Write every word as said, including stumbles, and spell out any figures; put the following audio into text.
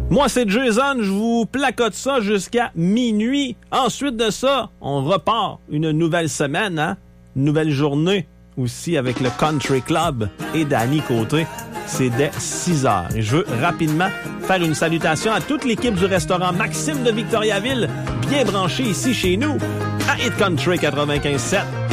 Moi, c'est Jason. Je vous placote ça jusqu'à minuit. Ensuite de ça, on repart une nouvelle semaine, hein? Une nouvelle journée aussi avec le Country Club et Danny Côté. C'est dès six heures. Et je veux rapidement faire une salutation à toute l'équipe du restaurant Maxime de Victoriaville, bien branchée ici chez nous, à Hit Country quatre-vingt-quinze sept.